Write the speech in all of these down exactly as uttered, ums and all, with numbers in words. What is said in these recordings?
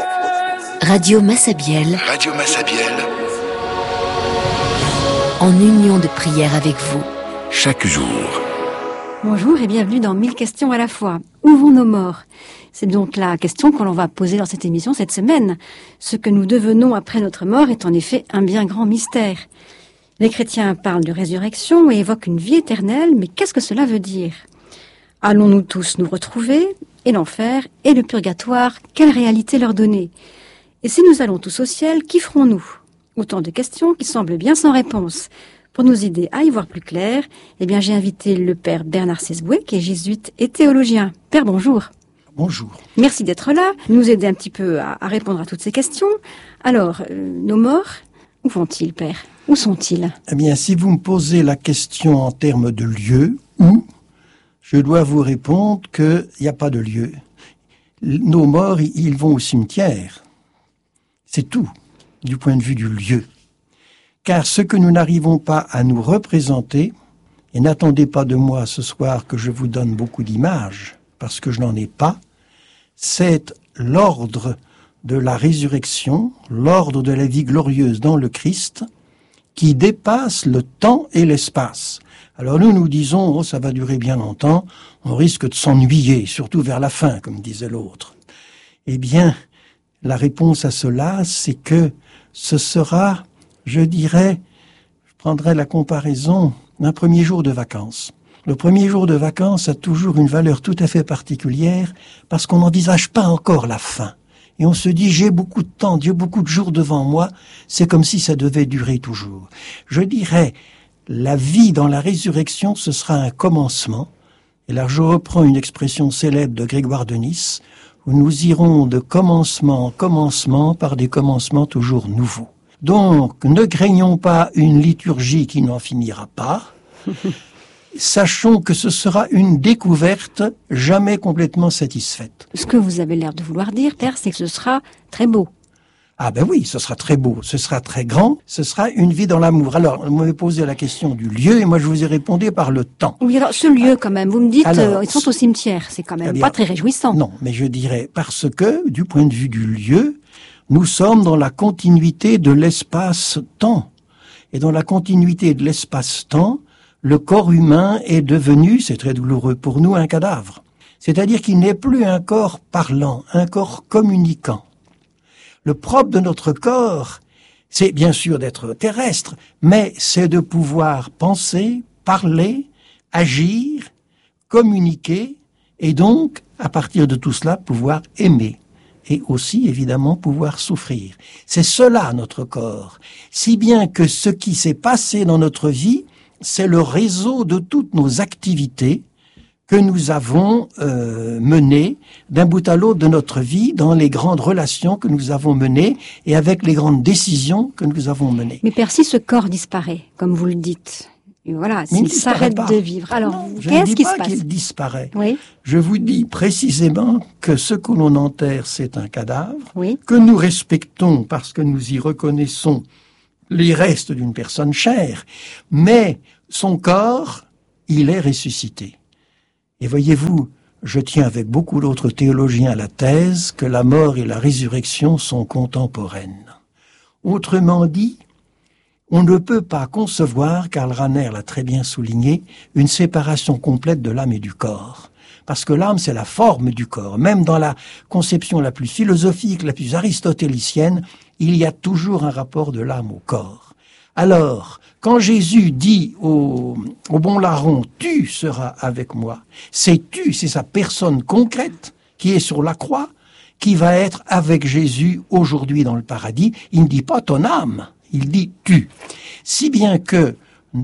Radio Massabielle. Radio Massabielle. En union de prière avec vous. Chaque jour. Bonjour et bienvenue dans mille questions à la fois. Où vont nos morts ? C'est donc la question que l'on va poser dans cette émission cette semaine. Ce que nous devenons après notre mort est en effet un bien grand mystère. Les chrétiens parlent de résurrection et évoquent une vie éternelle, mais qu'est-ce que cela veut dire ? Allons-nous tous nous retrouver ? Et l'enfer et le purgatoire, quelle réalité leur donner ? Et si nous allons tous au ciel, qui ferons-nous ? Autant de questions qui semblent bien sans réponse. Pour nous aider à y voir plus clair, eh bien j'ai invité le père Bernard Sesboué, qui est jésuite et théologien. Père, bonjour. Bonjour. Merci d'être là, nous aider un petit peu à, à répondre à toutes ces questions. Alors, euh, nos morts, où vont-ils, Père ? Où sont-ils ? Eh bien, si vous me posez la question en termes de lieu, où, je dois vous répondre qu'il n'y a pas de lieu. Nos morts, ils vont au cimetière. C'est tout, du point de vue du lieu. Car ce que nous n'arrivons pas à nous représenter, et n'attendez pas de moi ce soir que je vous donne beaucoup d'images, parce que je n'en ai pas, c'est l'ordre de la résurrection, l'ordre de la vie glorieuse dans le Christ, qui dépasse le temps et l'espace. Alors nous, nous disons, oh, ça va durer bien longtemps, on risque de s'ennuyer, surtout vers la fin, comme disait l'autre. Eh bien, la réponse à cela, c'est que ce sera, je dirais, je prendrai la comparaison d'un premier jour de vacances. Le premier jour de vacances a toujours une valeur tout à fait particulière parce qu'on n'envisage pas encore la fin. Et on se dit, j'ai beaucoup de temps, j'ai beaucoup de jours devant moi, c'est comme si ça devait durer toujours. Je dirais, la vie dans la résurrection, ce sera un commencement. Et là, je reprends une expression célèbre de Grégoire de Nice, où nous irons de commencement en commencement par des commencements toujours nouveaux. Donc, ne craignons pas une liturgie qui n'en finira pas. Sachons que ce sera une découverte jamais complètement satisfaite. Ce que vous avez l'air de vouloir dire, Père, c'est que ce sera très beau. Ah ben oui, ce sera très beau, ce sera très grand, ce sera une vie dans l'amour. Alors, vous m'avez posé la question du lieu et moi je vous ai répondu par le temps. Oui, alors ce lieu quand même, vous me dites, alors, euh, ils sont au cimetière, c'est quand même eh bien, pas très réjouissant. Non, mais je dirais parce que, du point de vue du lieu, nous sommes dans la continuité de l'espace-temps. Et dans la continuité de l'espace-temps, le corps humain est devenu, c'est très douloureux pour nous, un cadavre. C'est-à-dire qu'il n'est plus un corps parlant, un corps communicant. Le propre de notre corps, c'est bien sûr d'être terrestre, mais c'est de pouvoir penser, parler, agir, communiquer, et donc, à partir de tout cela, pouvoir aimer. Et aussi, évidemment, pouvoir souffrir. C'est cela, notre corps. Si bien que ce qui s'est passé dans notre vie, c'est le réseau de toutes nos activités que nous avons euh, menées d'un bout à l'autre de notre vie, dans les grandes relations que nous avons menées et avec les grandes décisions que nous avons menées. Mais Père, si ce corps disparaît, comme vous le dites, et voilà, s'il s'arrête de vivre, alors non, qu'est-ce qui se passe ? Je ne dis pas qu'il disparaît. Oui. Je vous dis précisément que ce que l'on enterre, c'est un cadavre, oui. que nous respectons parce que nous y reconnaissons les restes d'une personne chère, mais son corps, il est ressuscité. Et voyez-vous, je tiens avec beaucoup d'autres théologiens à la thèse que la mort et la résurrection sont contemporaines. Autrement dit, on ne peut pas concevoir, Karl Rahner l'a très bien souligné, une séparation complète de l'âme et du corps. Parce que l'âme, c'est la forme du corps. Même dans la conception la plus philosophique, la plus aristotélicienne, il y a toujours un rapport de l'âme au corps. Alors, quand Jésus dit au, au bon larron, « Tu seras avec moi », c'est tu, c'est sa personne concrète qui est sur la croix, qui va être avec Jésus aujourd'hui dans le paradis. Il ne dit pas ton âme, il dit tu. Si bien que,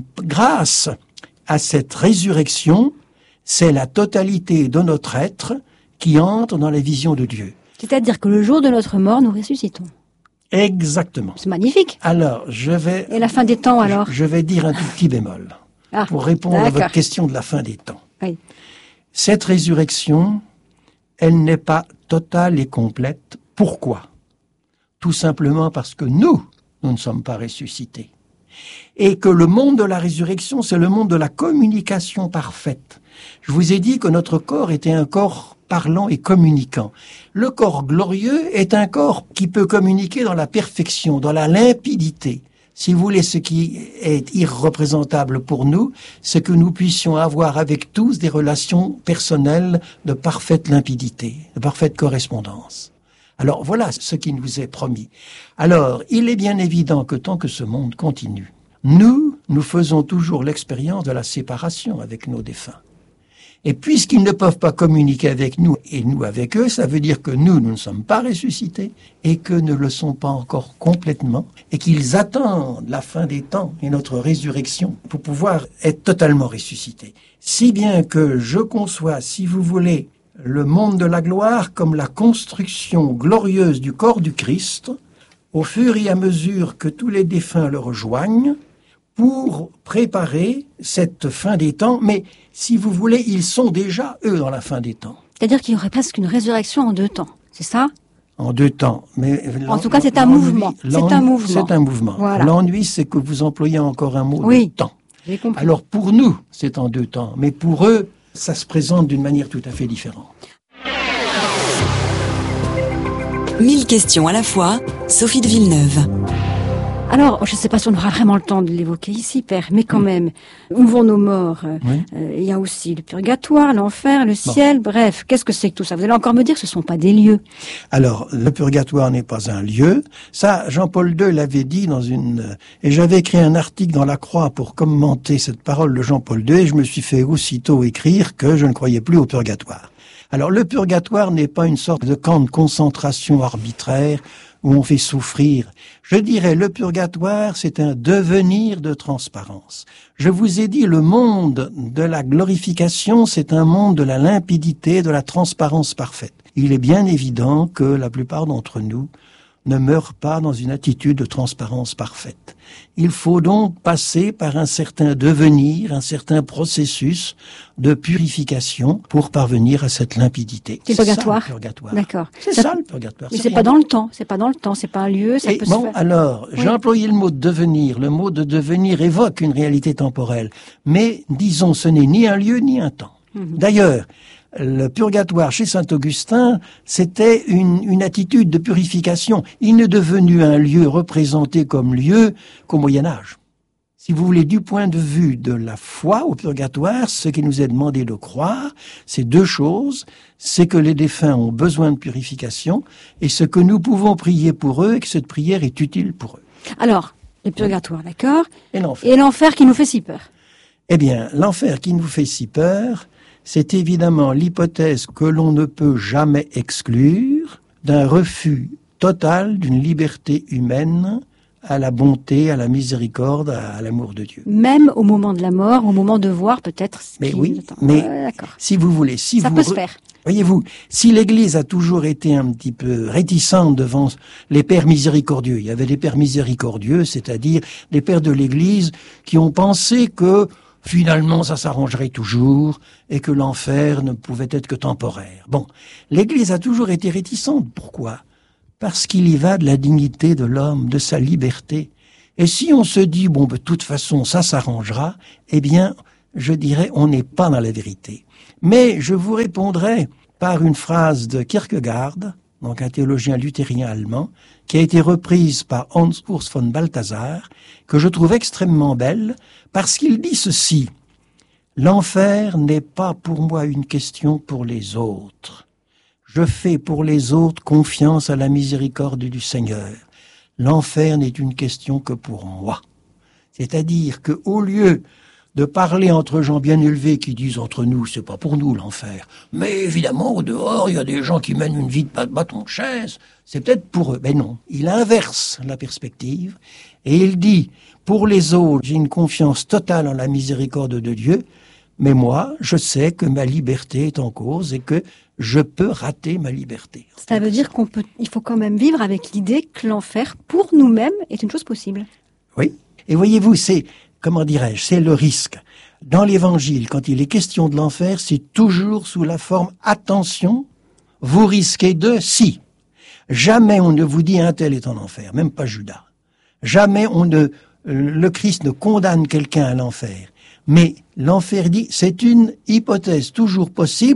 grâce à cette résurrection, c'est la totalité de notre être qui entre dans la vision de Dieu. C'est-à-dire que le jour de notre mort, nous ressuscitons. Exactement. C'est magnifique. Alors, je vais... Et la fin des temps, alors ? Je, je vais dire un tout petit bémol ah, pour répondre d'accord. à votre question de la fin des temps. Oui. Cette résurrection, elle n'est pas totale et complète. Pourquoi ? Tout simplement parce que nous, nous ne sommes pas ressuscités. Et que le monde de la résurrection, c'est le monde de la communication parfaite. Je vous ai dit que notre corps était un corps parlant et communiquant. Le corps glorieux est un corps qui peut communiquer dans la perfection, dans la limpidité. Si vous voulez, ce qui est irreprésentable pour nous, c'est que nous puissions avoir avec tous des relations personnelles de parfaite limpidité, de parfaite correspondance. Alors voilà ce qui nous est promis. Alors, il est bien évident que tant que ce monde continue, nous, nous faisons toujours l'expérience de la séparation avec nos défunts. Et puisqu'ils ne peuvent pas communiquer avec nous et nous avec eux, ça veut dire que nous, nous ne sommes pas ressuscités et que ne le sont pas encore complètement et qu'ils attendent la fin des temps et notre résurrection pour pouvoir être totalement ressuscités. Si bien que je conçois, si vous voulez, le monde de la gloire comme la construction glorieuse du corps du Christ, au fur et à mesure que tous les défunts le rejoignent, pour préparer cette fin des temps, mais si vous voulez, ils sont déjà, eux, dans la fin des temps. C'est-à-dire qu'il y aurait presque une résurrection en deux temps, c'est ça ? En deux temps. Mais en tout cas, c'est un mouvement. C'est un mouvement. C'est un mouvement. Voilà. L'ennui, c'est que vous employez encore un mot oui, de temps. J'ai compris. Alors, pour nous, c'est en deux temps, mais pour eux, ça se présente d'une manière tout à fait différente. Mille questions à la fois, Sophie de Villeneuve. Alors, je ne sais pas si on aura vraiment le temps de l'évoquer ici, Père, mais quand même, où vont nos morts ? Oui. euh, Il y a aussi le purgatoire, l'enfer, le ciel, bon. Bref, qu'est-ce que c'est que tout ça ? Vous allez encore me dire que ce ne sont pas des lieux. Alors, le purgatoire n'est pas un lieu. Ça, Jean-Paul deux l'avait dit dans une... Et j'avais écrit un article dans La Croix pour commenter cette parole de Jean-Paul deux, et je me suis fait aussitôt écrire que je ne croyais plus au purgatoire. Alors, le purgatoire n'est pas une sorte de camp de concentration arbitraire où on fait souffrir. Je dirais, le purgatoire, c'est un devenir de transparence. Je vous ai dit, le monde de la glorification, c'est un monde de la limpidité, de la transparence parfaite. Il est bien évident que la plupart d'entre nous ne meurent pas dans une attitude de transparence parfaite. Il faut donc passer par un certain devenir, un certain processus de purification pour parvenir à cette limpidité. C'est le purgatoire. Ça, le purgatoire. D'accord. C'est ça, ça le purgatoire. Mais c'est c'est rien. pas dans le temps. C'est pas dans le temps. C'est pas un lieu. Ça Et peut bon, se faire. alors, Oui. j'ai employé le mot de devenir. Le mot de devenir évoque une réalité temporelle. Mais, disons, ce n'est ni un lieu ni un temps. Mm-hmm. D'ailleurs, le purgatoire chez Saint-Augustin, c'était une, une attitude de purification. Il n'est devenu un lieu représenté comme lieu qu'au Moyen-Âge. Si vous voulez, du point de vue de la foi au purgatoire, ce qui nous est demandé de croire, c'est deux choses. C'est que les défunts ont besoin de purification et ce que nous pouvons prier pour eux et que cette prière est utile pour eux. Alors, le purgatoire, d'accord. Et l'enfer. Et l'enfer qui nous fait si peur. Eh bien, l'enfer qui nous fait si peur, c'est évidemment l'hypothèse que l'on ne peut jamais exclure d'un refus total d'une liberté humaine à la bonté, à la miséricorde, à l'amour de Dieu. Même au moment de la mort, au moment de voir peut-être ce Mais qui oui, nous attend. mais Ouais, d'accord. si vous voulez, si Ça vous peut se faire. Voyez-vous, si l'Église a toujours été un petit peu réticente devant les pères miséricordieux, il y avait des pères miséricordieux, c'est-à-dire des pères de l'Église qui ont pensé que finalement ça s'arrangerait toujours et que l'enfer ne pouvait être que temporaire. Bon, l'Église a toujours été réticente. Pourquoi ? Parce qu'il y va de la dignité de l'homme, de sa liberté. Et si on se dit, bon, de toute façon, ça s'arrangera, eh bien, je dirais, on n'est pas dans la vérité. Mais je vous répondrai par une phrase de Kierkegaard, donc un théologien luthérien allemand, qui a été reprise par Hans Urs von Balthasar, que je trouve extrêmement belle, parce qu'il dit ceci: « L'enfer n'est pas pour moi une question pour les autres. Je fais pour les autres confiance à la miséricorde du Seigneur. L'enfer n'est une question que pour moi. » C'est-à-dire que au lieu de parler entre gens bien élevés qui disent entre nous, c'est pas pour nous l'enfer. Mais évidemment, au dehors, il y a des gens qui mènent une vie de bâton de chaise. C'est peut-être pour eux. Mais non, il inverse la perspective et il dit, pour les autres, j'ai une confiance totale en la miséricorde de Dieu, mais moi, je sais que ma liberté est en cause et que je peux rater ma liberté. Ça veut dire qu'on peut, il faut quand même vivre avec l'idée que l'enfer, pour nous-mêmes, est une chose possible. Oui. Et voyez-vous, c'est, comment dirais-je, c'est le risque. Dans l'Évangile, quand il est question de l'enfer, c'est toujours sous la forme « attention, vous risquez de si ». Jamais on ne vous dit un tel est en enfer, même pas Judas. Jamais on ne, le Christ ne condamne quelqu'un à l'enfer. Mais l'enfer dit, c'est une hypothèse toujours possible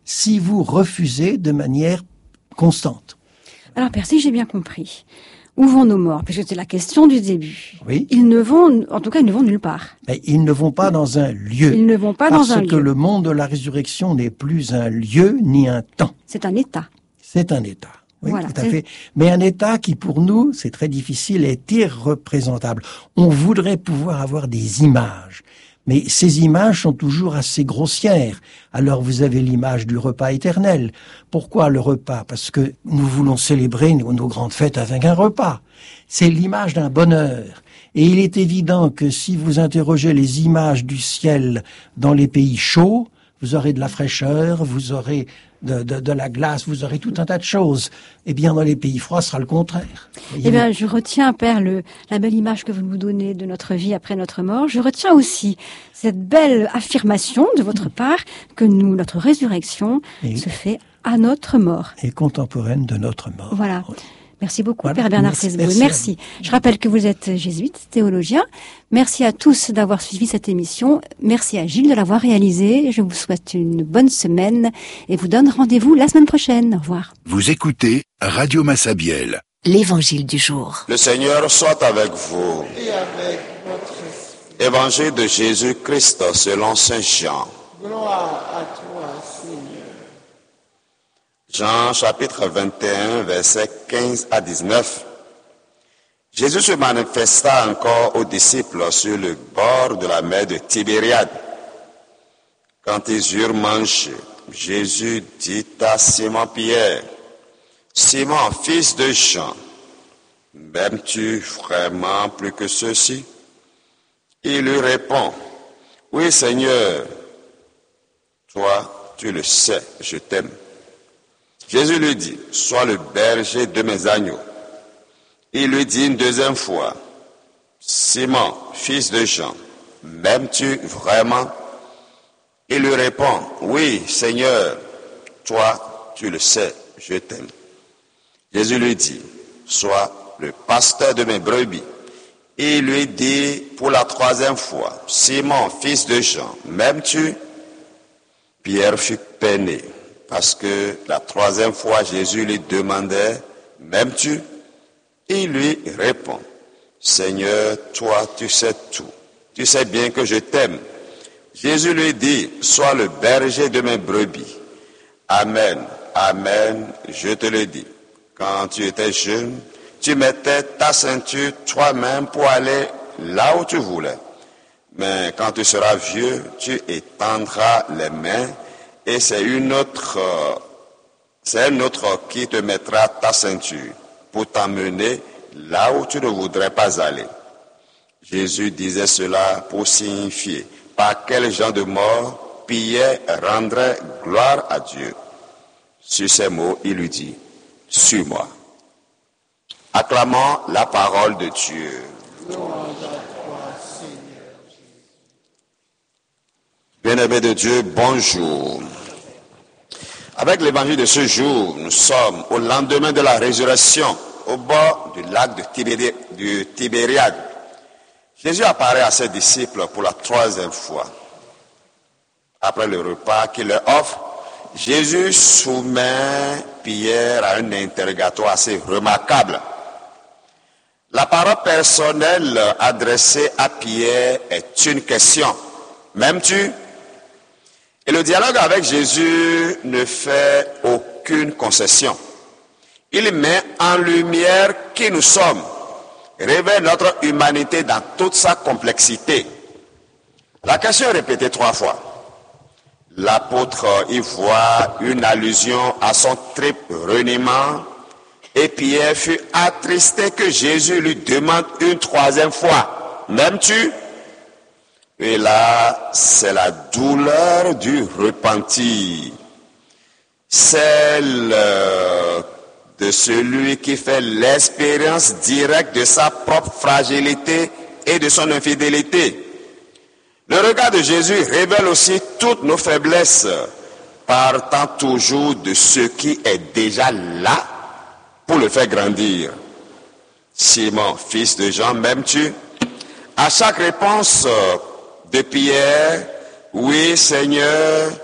si vous refusez de manière constante. Alors, Père, si j'ai bien compris, où vont nos morts? Puisque c'est la question du début. Oui. Ils ne vont, en tout cas, ils ne vont nulle part. Mais ils ne vont pas dans un lieu. Ils ne vont pas parce dans un lieu. Parce que le monde de la résurrection n'est plus un lieu ni un temps. C'est un état. C'est un état. Oui, Voilà, tout à c'est... fait. Mais un état qui, pour nous, c'est très difficile, est irreprésentable. On voudrait pouvoir avoir des images. Mais ces images sont toujours assez grossières. Alors vous avez l'image du repas éternel. Pourquoi le repas? Parce que nous voulons célébrer nos, nos grandes fêtes avec un repas. C'est l'image d'un bonheur. Et il est évident que si vous interrogez les images du ciel dans les pays chauds, vous aurez de la fraîcheur, vous aurez de, de, de la glace, vous aurez tout un tas de choses. Eh bien, dans les pays froids, ce sera le contraire. Eh bien, je retiens, Père, le, la belle image que vous nous donnez de notre vie après notre mort. Je retiens aussi cette belle affirmation de votre part que nous, notre résurrection Et, se fait à notre mort. Et contemporaine de notre mort. Voilà. Merci beaucoup, Voilà. Père Bernard Merci, Fesboué. merci. Merci. Je rappelle que vous êtes jésuite, théologien. Merci à tous d'avoir suivi cette émission. Merci à Gilles de l'avoir réalisée. Je vous souhaite une bonne semaine et vous donne rendez-vous la semaine prochaine. Au revoir. Vous écoutez Radio Massabielle. L'évangile du jour. Le Seigneur soit avec vous. Et avec votre esprit. Évangile de Jésus-Christ selon saint Jean. Gloire à toi, Seigneur. Jean chapitre vingt et un, versets quinze à dix-neuf. Jésus se manifesta encore aux disciples sur le bord de la mer de Tibériade. Quand ils eurent mangé, Jésus dit à Simon-Pierre, « Simon, fils de Jean, m'aimes-tu vraiment plus que ceux-ci » Il lui répond, « Oui, Seigneur, toi, tu le sais, je t'aime. » Jésus lui dit, « Sois le berger de mes agneaux. » Il lui dit une deuxième fois, « Simon, fils de Jean, m'aimes-tu vraiment ?» Il lui répond, « Oui, Seigneur, toi, tu le sais, je t'aime. » Jésus lui dit, « Sois le pasteur de mes brebis. » Il lui dit pour la troisième fois, « Simon, fils de Jean, m'aimes-tu » Pierre fut peiné, parce que la troisième fois Jésus lui demandait, « M'aimes-tu » Il lui répond, « Seigneur, toi tu sais tout, tu sais bien que je t'aime. » Jésus lui dit, « Sois le berger de mes brebis. » Amen, amen, je te le dis. Quand tu étais jeune, tu mettais ta ceinture toi-même pour aller là où tu voulais. Mais quand tu seras vieux, tu étendras les mains et c'est une autre, c'est un autre qui te mettra ta ceinture pour t'emmener là où tu ne voudrais pas aller. Jésus disait cela pour signifier par quel genre de mort Pierre rendrait gloire à Dieu. Sur ces mots, il lui dit, « Suis-moi. » Acclamons la parole de Dieu. Bien-aimés de Dieu, bonjour. Avec l'évangile de ce jour, nous sommes au lendemain de la résurrection, au bord du lac de Tibéri- du Tibériade. Jésus apparaît à ses disciples pour la troisième fois. Après le repas qu'il leur offre, Jésus soumet Pierre à un interrogatoire assez remarquable. La parole personnelle adressée à Pierre est une question. M'aimes-tu? Et le dialogue avec Jésus ne fait aucune concession. Il met en lumière qui nous sommes, révèle notre humanité dans toute sa complexité. La question est répétée trois fois. L'apôtre y voit une allusion à son triple reniement et Pierre fut attristé que Jésus lui demande une troisième fois, « M'aimes-tu » Et là, c'est la douleur du repenti, celle de celui qui fait l'expérience directe de sa propre fragilité et de son infidélité. Le regard de Jésus révèle aussi toutes nos faiblesses, partant toujours de ce qui est déjà là pour le faire grandir. Simon, fils de Jean, m'aimes-tu? À chaque réponse de Pierre, oui Seigneur,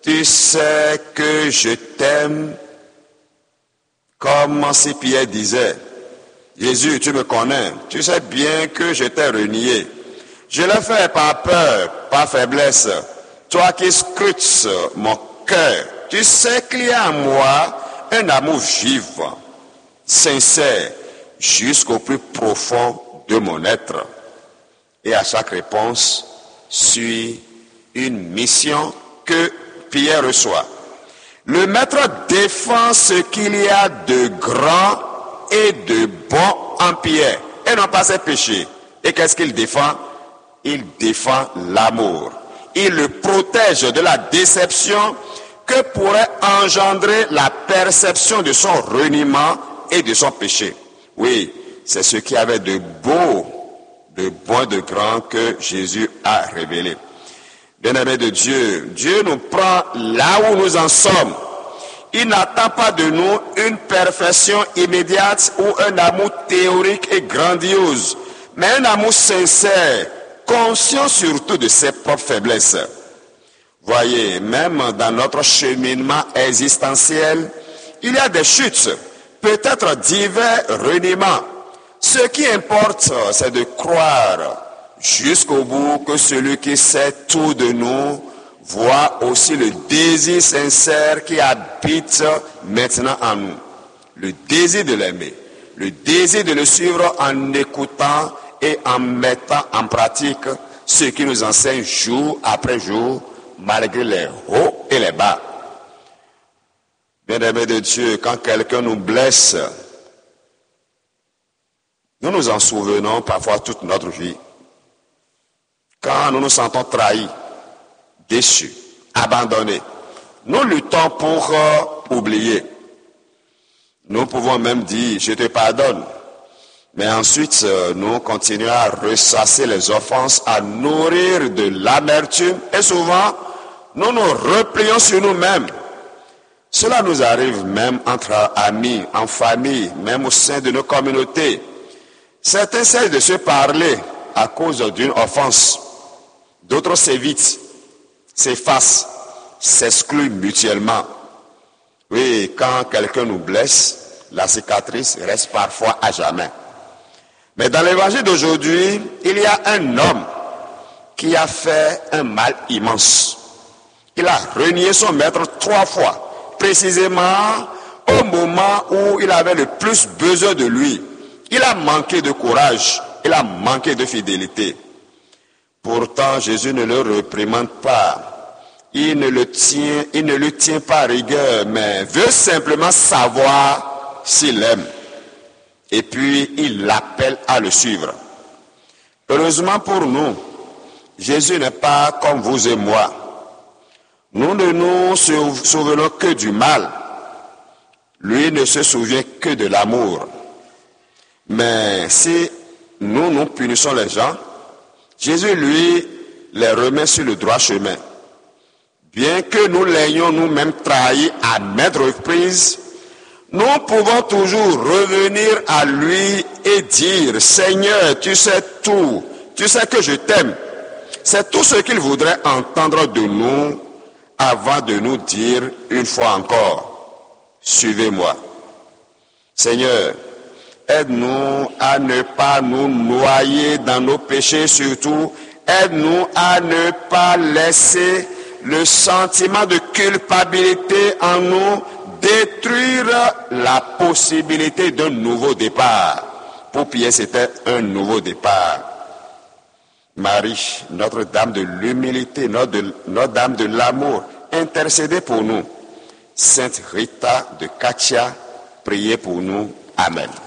tu sais que je t'aime, comme si Pierre disait, Jésus, tu me connais, tu sais bien que je t'ai renié. Je le fais par peur, par faiblesse. Toi qui scrutes mon cœur, tu sais qu'il y a en moi un amour vif, sincère, jusqu'au plus profond de mon être. Et à chaque réponse suit une mission que Pierre reçoit. Le maître défend ce qu'il y a de grand et de bon en Pierre, et non pas ses péchés. Et qu'est-ce qu'il défend? Il défend l'amour. Il le protège de la déception que pourrait engendrer la perception de son reniement et de son péché. Oui, c'est ce qu'il y avait de beau, de bon, de grand que Jésus a révélé. Bien-aimés de Dieu, Dieu nous prend là où nous en sommes. Il n'attend pas de nous une perfection immédiate ou un amour théorique et grandiose, mais un amour sincère, conscient surtout de ses propres faiblesses. Voyez, même dans notre cheminement existentiel, il y a des chutes, peut-être divers reniements. Ce qui importe, c'est de croire jusqu'au bout que celui qui sait tout de nous voit aussi le désir sincère qui habite maintenant en nous. Le désir de l'aimer, le désir de le suivre en écoutant et en mettant en pratique ce qui nous enseigne jour après jour, malgré les hauts et les bas. Bien-aimés de Dieu, quand quelqu'un nous blesse, nous nous en souvenons parfois toute notre vie. Quand nous nous sentons trahis, déçus, abandonnés, nous luttons pour euh, oublier. Nous pouvons même dire, je te pardonne. Mais ensuite, euh, nous continuons à ressasser les offenses, à nourrir de l'amertume. Et souvent, nous nous replions sur nous-mêmes. Cela nous arrive même entre amis, en famille, même au sein de nos communautés. Certains cessent de se parler à cause d'une offense. D'autres s'évitent, s'effacent, s'excluent mutuellement. Oui, quand quelqu'un nous blesse, la cicatrice reste parfois à jamais. Mais dans l'évangile d'aujourd'hui, il y a un homme qui a fait un mal immense. Il a renié son maître trois fois, précisément au moment où il avait le plus besoin de lui. Il a manqué de courage, il a manqué de fidélité. Pourtant, Jésus ne le réprimande pas. Il ne le tient, il ne le tient pas à rigueur, mais veut simplement savoir s'il aime. Et puis, il l'appelle à le suivre. Heureusement pour nous, Jésus n'est pas comme vous et moi. Nous ne nous souvenons que du mal. Lui ne se souvient que de l'amour. Mais si nous, nous punissons les gens, Jésus, lui, les remet sur le droit chemin. Bien que nous l'ayons nous-mêmes trahi à maintes reprises, nous pouvons toujours revenir à lui et dire, Seigneur, tu sais tout, tu sais que je t'aime. C'est tout ce qu'il voudrait entendre de nous avant de nous dire une fois encore, suivez-moi. Seigneur, aide-nous à ne pas nous noyer dans nos péchés, surtout aide-nous à ne pas laisser le sentiment de culpabilité en nous détruire la possibilité d'un nouveau départ. Pour Pierre, c'était un nouveau départ. Marie, Notre-Dame de l'humilité, Notre-Dame de l'amour, intercédez pour nous. Sainte Rita de Katia, priez pour nous. Amen.